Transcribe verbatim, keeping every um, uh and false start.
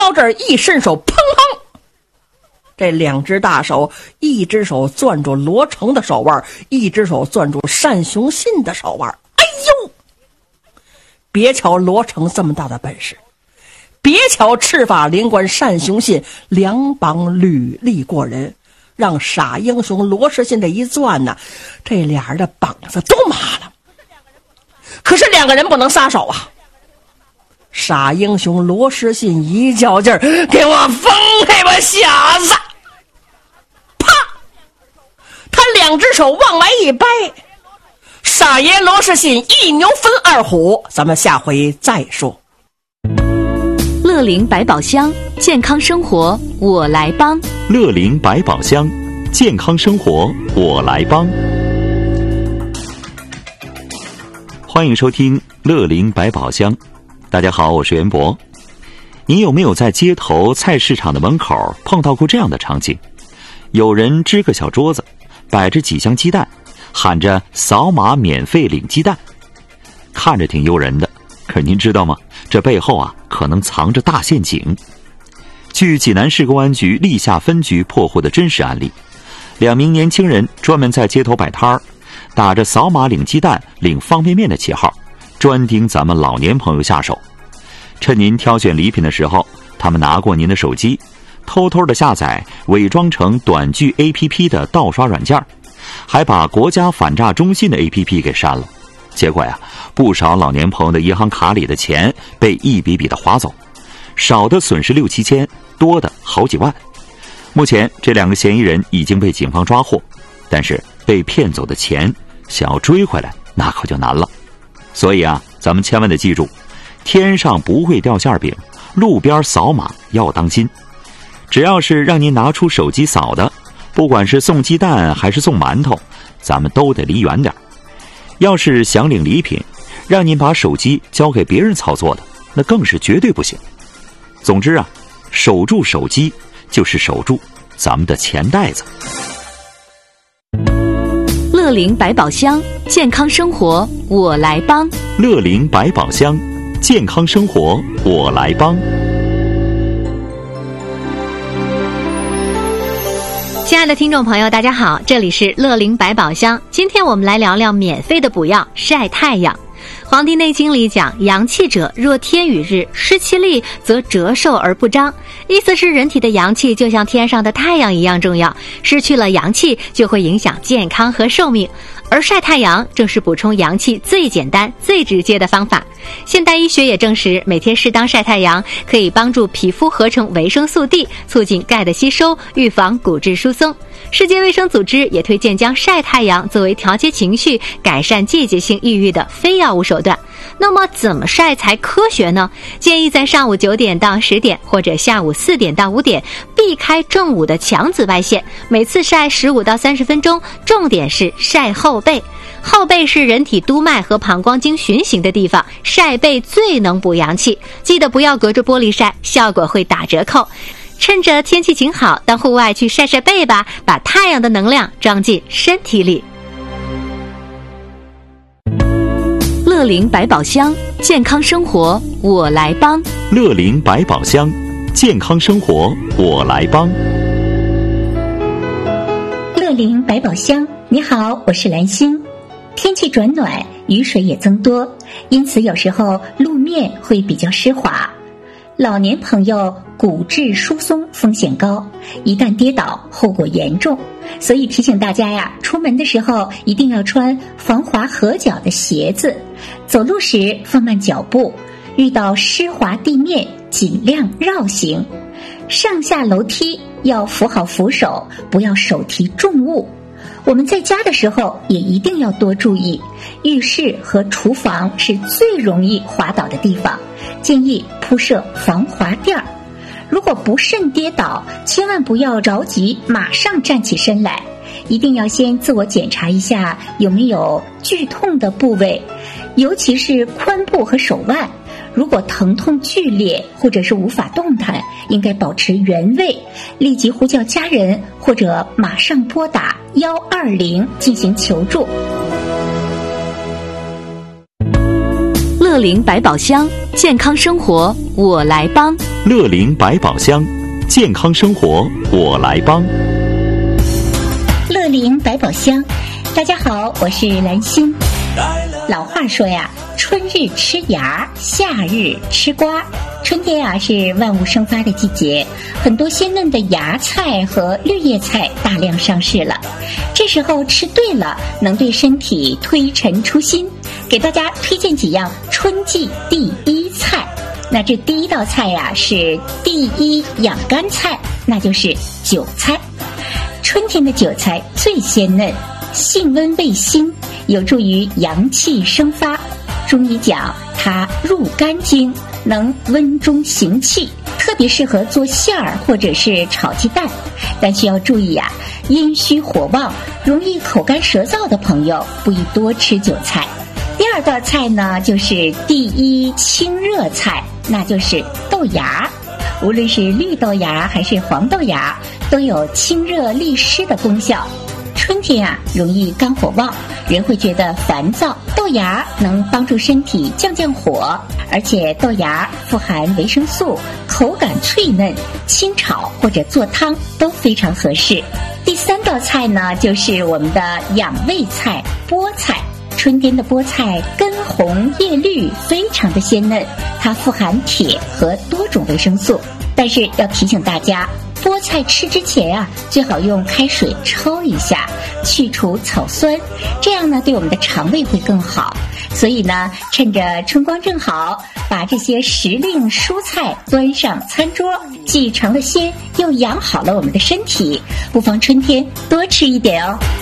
到这儿一伸手，砰砰，这两只大手，一只手攥住罗成的手腕，一只手攥住单雄信的手腕。哎呦！别瞧罗成这么大的本事，别瞧赤发灵官单雄信两膀履历过人，让傻英雄罗世信这一攥呢，这俩人的膀子都麻了。可是两个人不能撒手啊！傻英雄罗世信一较劲儿，给我放开吧，小子！啪！他两只手往来一掰，傻爷罗世信一牛分二虎，咱们下回再说。 乐龄百宝箱，健康生活我来帮。 乐龄百宝箱，健康生活我来帮。欢迎收听乐龄百宝箱。大家好，我是袁博。你有没有在街头菜市场的门口碰到过这样的场景？有人支个小桌子，摆着几箱鸡蛋，喊着扫码免费领鸡蛋，看着挺诱人的，可是您知道吗？这背后啊，可能藏着大陷阱。据济南市公安局历下分局破获的真实案例，两名年轻人专门在街头摆摊儿，打着扫码领鸡蛋、领方便面的旗号，专盯咱们老年朋友下手。趁您挑选礼品的时候，他们拿过您的手机，偷偷的下载伪装成短剧 A P P 的盗刷软件，还把国家反诈中心的 A P P 给删了。结果呀，不少老年朋友的银行卡里的钱被一笔笔的划走，少的损失六七千，多的好几万。目前这两个嫌疑人已经被警方抓获，但是被骗走的钱想要追回来，那可就难了。所以啊，咱们千万得记住，天上不会掉馅饼，路边扫码要当心。只要是让您拿出手机扫的，不管是送鸡蛋还是送馒头，咱们都得离远点。要是想领礼品，让您把手机交给别人操作的，那更是绝对不行。总之啊，守住手机就是守住咱们的钱袋子。 乐龄百宝箱，健康生活我来帮。 乐龄百宝箱，健康生活我来帮。 亲爱的听众朋友，大家好，这里是乐龄百宝箱。今天我们来聊聊免费的补药——晒太阳。《黄帝内经》里讲，阳气者若天与日，失其力则折寿而不彰，意思是人体的阳气就像天上的太阳一样重要，失去了阳气就会影响健康和寿命。而晒太阳正是补充阳气最简单最直接的方法。现代医学也证实，每天适当晒太阳可以帮助皮肤合成维生素 D， 促进钙的吸收，预防骨质疏松。世界卫生组织也推荐将晒太阳作为调节情绪、改善季节性抑郁的非药物手段。那么怎么晒才科学呢？建议在上午九点到十点或者下午四点到五点避开正午的强紫外线，每次晒十五到三十分钟，重点是晒后背。后背是人体督脉和膀胱经循行的地方，晒背最能补阳气，记得不要隔着玻璃晒，效果会打折扣。趁着天气晴好，到户外去晒晒背吧，把太阳的能量装进身体里。 乐龄百宝箱，健康生活我来帮。 乐龄百宝箱，健康生活我来帮。 乐龄百宝箱，你好，我是兰心。天气转暖，雨水也增多，因此有时候路面会比较湿滑。老年朋友骨质疏松风险高，一旦跌倒后果严重，所以提醒大家呀，出门的时候一定要穿防滑合脚的鞋子，走路时放慢脚步，遇到湿滑地面尽量绕行，上下楼梯要扶好扶手，不要手提重物。我们在家的时候也一定要多注意，浴室和厨房是最容易滑倒的地方，建议铺设防滑垫儿。如果不慎跌倒，千万不要着急马上站起身来，一定要先自我检查一下有没有剧痛的部位，尤其是髋部和手腕。如果疼痛剧烈或者是无法动弹，应该保持原位，立即呼叫家人或者马上拨打一二零进行求助。 乐龄百宝箱，健康生活我来帮。 乐龄百宝箱，健康生活我来帮。 乐龄百宝箱，大家好，我是兰心。老话说呀，春日吃芽，夏日吃瓜。春天啊是万物生发的季节，很多鲜嫩的芽菜和绿叶菜大量上市了。这时候吃对了，能对身体推陈出新。给大家推荐几样春季第一菜。那这第一道菜呀、啊、是第一养肝菜，那就是韭菜。春天的韭菜最鲜嫩，性温味辛，有助于阳气生发。中医讲它入肝经，能温中行气，特别适合做馅儿或者是炒鸡蛋。但需要注意啊，阴虚火旺、容易口干舌燥的朋友不宜多吃韭菜。第二道菜呢，就是第一清热菜，那就是豆芽。无论是绿豆芽还是黄豆芽，都有清热利湿的功效。春天啊，容易肝火旺，人会觉得烦躁，豆芽能帮助身体降降火，而且豆芽富含维生素，口感脆嫩，清炒或者做汤都非常合适。第三道菜呢，就是我们的养胃菜菠菜。春天的菠菜根红叶绿，非常的鲜嫩，它富含铁和多种维生素。但是要提醒大家，菠菜吃之前啊，最好用开水焯一下，去除草酸，这样呢对我们的肠胃会更好。所以呢，趁着春光正好，把这些时令蔬菜端上餐桌，既尝了鲜，又养好了我们的身体，不妨春天多吃一点哦。